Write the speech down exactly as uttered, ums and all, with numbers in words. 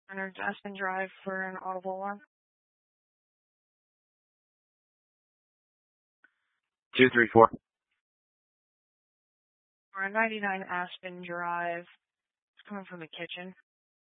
Leonard's Aspen Drive for an audible one. Two three four. We're at ninety-nine Aspen Drive. It's coming from the kitchen.